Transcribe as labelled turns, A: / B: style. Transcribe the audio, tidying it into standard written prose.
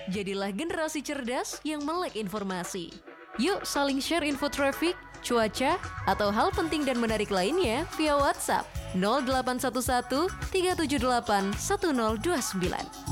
A: Jadilah generasi cerdas yang melek informasi. Yuk saling share info traffic, cuaca, atau hal penting dan menarik lainnya via WhatsApp 0811 378 1029.